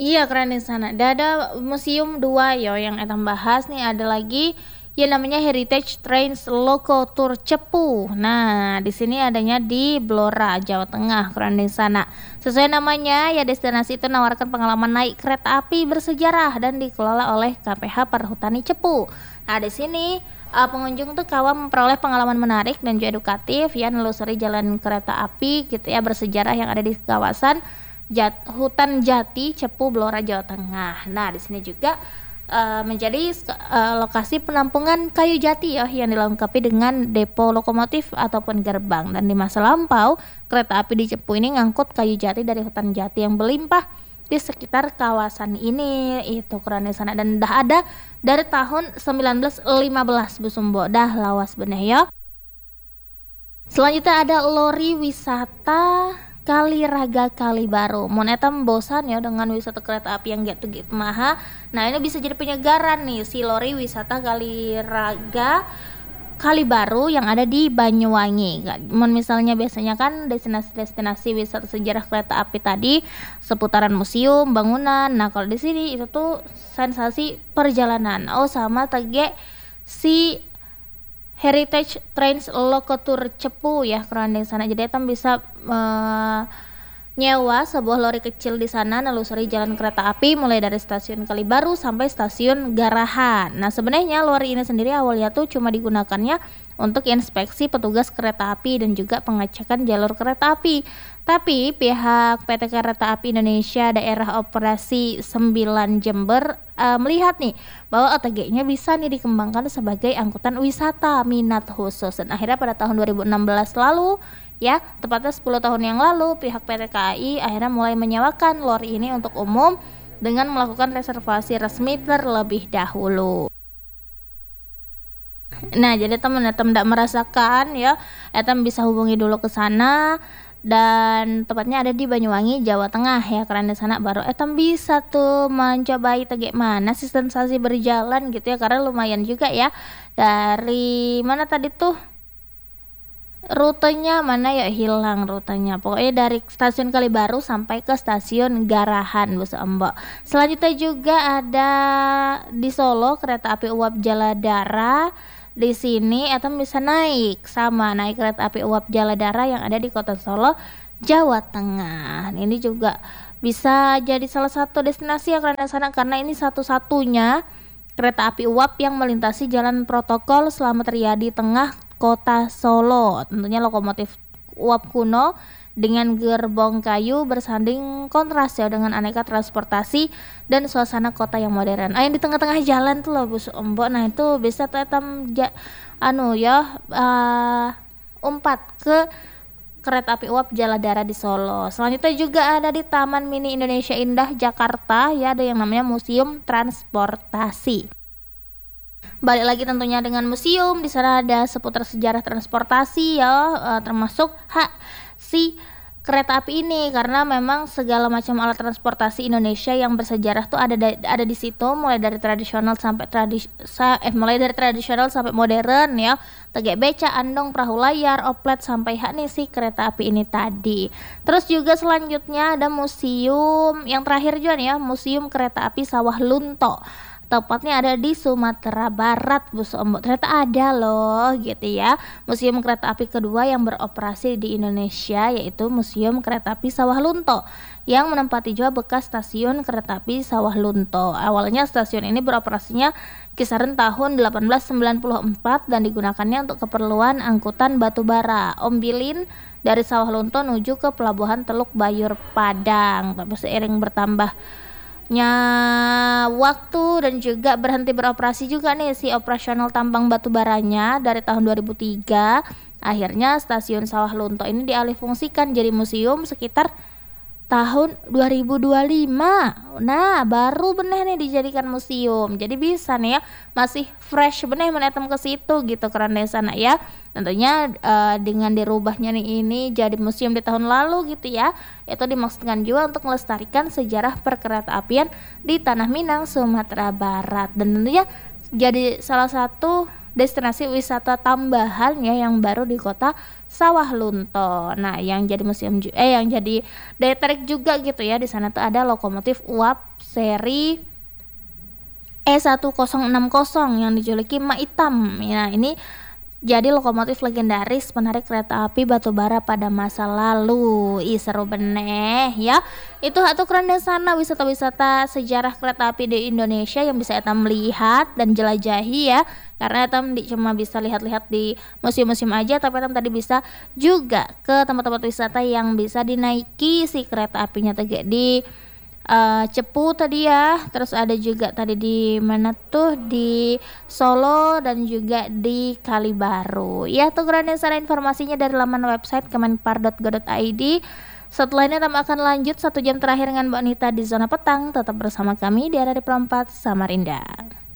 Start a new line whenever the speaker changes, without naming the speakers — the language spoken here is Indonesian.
Iya keren di sana. Da ada museum 2 yo yang etam bahas nih, ada lagi yang namanya Heritage Trains Loco Tour Cepu. Nah, di sini adanya di Blora, Jawa Tengah, keren di sana. Sesuai namanya, ya destinasi itu menawarkan pengalaman naik kereta api bersejarah dan dikelola oleh KPH Perhutani Cepu. Nah, di sini pengunjung tuh kawan memperoleh pengalaman menarik dan juga edukatif ya, nelusuri jalan kereta api gitu ya bersejarah yang ada di kawasan Hutan Jati, Cepu, Blora, Jawa Tengah. Nah, di sini juga menjadi lokasi penampungan kayu jati ya yang dilengkapi dengan depo lokomotif ataupun gerbang. Dan di masa lampau, kereta api di Cepu ini ngangkut kayu jati dari hutan jati yang berlimpah di sekitar kawasan ini. Itu keren di sana dan dah ada dari tahun 1915 Bu Sumbo. Dah lawas bener ya. Selanjutnya ada lori wisata Kaliraga Kalibaru. Mun eta bosan ya dengan wisata kereta api yang gitu maha. Nah, ini bisa jadi penyegaran nih si lori wisata Kaliraga Kalibaru yang ada di Banyuwangi. Mun misalnya biasanya kan destinasi-destinasi wisata sejarah kereta api tadi seputaran museum, bangunan. Nah, kalau di sini itu tuh sensasi perjalanan. Oh, sama tege si Heritage Trains Loco Tour Cepu ya keren di sana. Jadi kita bisa nyewa sebuah lori kecil di sana nelusuri jalan kereta api mulai dari stasiun Kalibaru sampai stasiun Garahan. Nah, sebenarnya lori ini sendiri awalnya tuh cuma digunakannya untuk inspeksi petugas kereta api dan juga pengecekan jalur kereta api. Tapi pihak PT Kereta Api Indonesia Daerah Operasi 9 Jember melihat nih bahwa OTG-nya bisa nih dikembangkan sebagai angkutan wisata minat khusus. Dan akhirnya pada tahun 2016 lalu ya, tepatnya 10 tahun yang lalu pihak PT KAI akhirnya mulai menyewakan lori ini untuk umum dengan melakukan reservasi resmi terlebih dahulu. Nah, jadi teman-teman tidak merasakan ya, etam bisa hubungi dulu ke sana dan tepatnya ada di Banyuwangi, Jawa Tengah ya. Karena di sana baru etam bisa tuh mencobai bagaimana sih sensasi berjalan gitu ya, karena lumayan juga ya. Dari mana tadi tuh rutenya mana ya, hilang rutenya. Pokoknya dari stasiun Kalibaru sampai ke stasiun Garahan Bu Mbok. Selanjutnya juga ada di Solo kereta api uap Jaladara. Di sini Etam bisa naik kereta api uap Jaladara yang ada di Kota Solo, Jawa Tengah. Ini juga bisa jadi salah satu destinasi ya karena sana, karena ini satu-satunya kereta api uap yang melintasi jalan protokol selama terjadi di tengah Kota Solo. Tentunya lokomotif uap kuno dengan gerbong kayu bersanding kontras ya dengan aneka transportasi dan suasana kota yang modern. Yang di tengah-tengah jalan tuh loh Bu Mbok. Nah, itu bisa tuh umpat ke kereta api uap Jaladara di Solo. Selanjutnya juga ada di Taman Mini Indonesia Indah Jakarta ya, ada yang namanya Museum Transportasi. Balik lagi tentunya dengan museum, di sana ada seputar sejarah transportasi ya, termasuk si kereta api ini, karena memang segala macam alat transportasi Indonesia yang bersejarah tuh ada di situ, mulai dari tradisional sampai modern ya. Tege beca, andong, perahu layar, oplet sampai nih si kereta api ini tadi. Terus juga selanjutnya ada museum yang terakhir juga ya, Museum Kereta Api Sawah Lunto. Tepatnya ada di Sumatera Barat Bu Mbok. Ternyata ada loh gitu ya, museum kereta api kedua yang beroperasi di Indonesia, yaitu Museum Kereta Api Sawah Lunto yang menempati juga bekas stasiun kereta api Sawah Lunto. Awalnya stasiun ini beroperasinya kisaran tahun 1894 dan digunakannya untuk keperluan angkutan batu bara ombilin dari Sawah Lunto menuju ke pelabuhan Teluk Bayur Padang. Tapi seiring bertambah waktu dan juga berhenti beroperasi juga nih si operasional tambang batu baranya dari tahun 2003, akhirnya stasiun Sawah Lunto ini dialihfungsikan jadi museum sekitar tahun 2025. Nah, baru bener nih dijadikan museum. Jadi bisa nih ya, masih fresh bener menetem ke situ gitu, keren deh sana ya. Tentunya dengan dirubahnya nih ini jadi museum di tahun lalu gitu ya, itu dimaksudkan juga untuk melestarikan sejarah perkereta apian di Tanah Minang, Sumatera Barat. Dan tentunya jadi salah satu destinasi wisata tambahan ya yang baru di Kota Sawah Lunto. Nah, yang jadi yang jadi daya tarik juga gitu ya, di sana tuh ada lokomotif uap seri E1060 yang dijuluki Mak Itam. Nah, ini jadi lokomotif legendaris penarik kereta api batubara pada masa lalu. Ih, seru beneh ya. Itu atuh keren di sana wisata-wisata sejarah kereta api di Indonesia yang bisa etam lihat dan jelajahi ya. Karena etam cuma bisa lihat-lihat di museum-museum aja, tapi etam tadi bisa juga ke tempat-tempat wisata yang bisa dinaiki si kereta apinya tadi di Cepu tadi ya, terus ada juga tadi di mana tuh, di Solo dan juga di Kalibaru. Ya, tuh keren informasinya dari laman website kemenpar.go.id. Setelah ini kami akan lanjut 1 jam terakhir dengan Mbak Nita di Zona Petang. Tetap bersama kami di Radio Perempat Samarinda.